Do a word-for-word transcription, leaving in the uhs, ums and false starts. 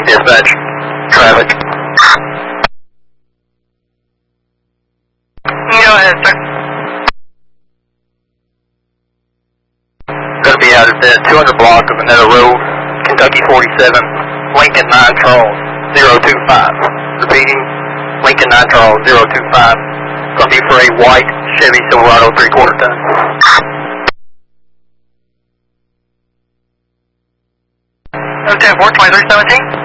Dispatch, traffic. Go ahead, sir. Gonna be out at the two hundred block of Minetta Road, Kentucky forty-seven, Lincoln nine Charles, zero two five. Repeating, Lincoln nine Charles, zero two five. Gonna be for a white Chevy Silverado three quarter ton. Okay, four twenty-three seventeen.